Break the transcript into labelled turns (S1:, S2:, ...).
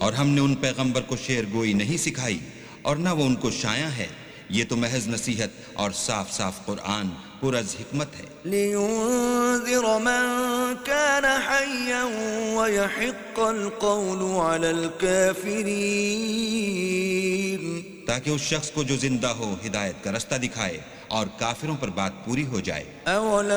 S1: और हमने उन पैगंबर को शेर गोई नहीं सिखाई और न वो उनको शाया है। ये तो महज नसीहत और साफ साफ कुरान पुरज़ हिकमत है।
S2: लियुंज़िर मन कान हय्यन व यहिक़्क़ल क़ौलु अलल काफ़िरीन,
S1: ताकि उस शख्स को जो जिंदा हो हिदायत का रास्ता दिखाए और काफिरों पर बात पूरी हो जाए।